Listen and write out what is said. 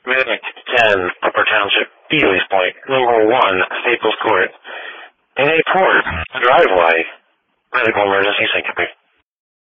Medic 10, Upper Township, Beasley's Point, number 1, Staples Court. In a port driveway, medical emergency syncope.